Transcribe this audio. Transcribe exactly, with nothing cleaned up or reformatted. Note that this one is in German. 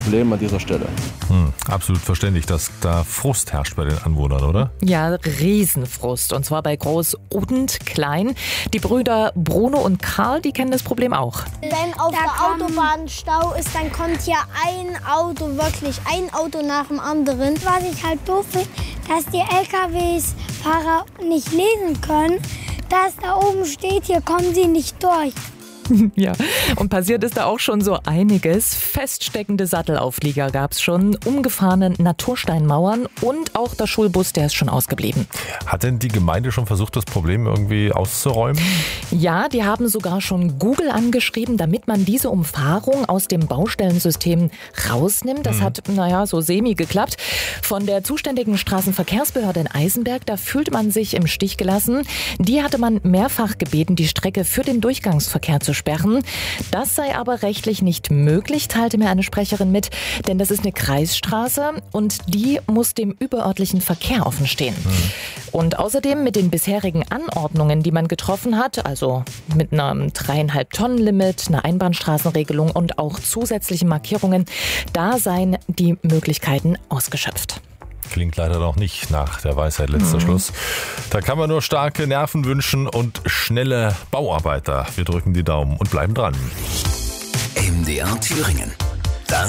Problem an dieser Stelle. Hm, absolut verständlich, dass da Frust herrscht bei den Anwohnern, oder? Ja, Riesenfrust. Und zwar bei groß und klein. Die Brüder Bruno und Karl, die kennen das Problem auch. Wenn auf der Autobahn Stau ist, dann kommt ja ein Auto, wirklich ein Auto nach dem anderen. Was ich halt doof finde, dass die L K W-Fahrer nicht lesen können, dass da oben steht, hier kommen sie nicht durch. Ja, und passiert ist da auch schon so einiges. Feststeckende Sattelauflieger gab es schon, umgefahrene Natursteinmauern und auch der Schulbus, der ist schon ausgeblieben. Hat denn die Gemeinde schon versucht, das Problem irgendwie auszuräumen? Ja, die haben sogar schon Google angeschrieben, damit man diese Umfahrung aus dem Baustellensystem rausnimmt. Das mhm. hat, naja, so semi geklappt. Von der zuständigen Straßenverkehrsbehörde in Eisenberg, da fühlt man sich im Stich gelassen. Die hatte man mehrfach gebeten, die Strecke für den Durchgangsverkehr zu sperren. Das sei aber rechtlich nicht möglich, teilte mir eine Sprecherin mit, denn das ist eine Kreisstraße und die muss dem überörtlichen Verkehr offen stehen. Mhm. Und außerdem mit den bisherigen Anordnungen, die man getroffen hat, also mit einem dreieinhalb Tonnen Limit, einer Einbahnstraßenregelung und auch zusätzlichen Markierungen, da seien die Möglichkeiten ausgeschöpft. Klingt leider noch nicht nach der Weisheit letzter mhm. Schluss. Da kann man nur starke Nerven wünschen und schnelle Bauarbeiter. Wir drücken die Daumen und bleiben dran. M D R Thüringen.